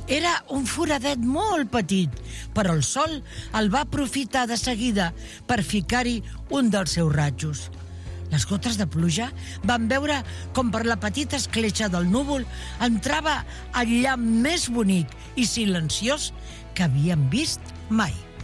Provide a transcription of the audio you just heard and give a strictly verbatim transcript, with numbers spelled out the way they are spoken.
Era un foradet molt petit, però el sol el va aprofitar de seguida per ficar-hi un dels seus rajos. Les gotes de pluja van veure com per la petita escletxa del núvol entrava el llamp més bonic i silenciós que havien vist mai.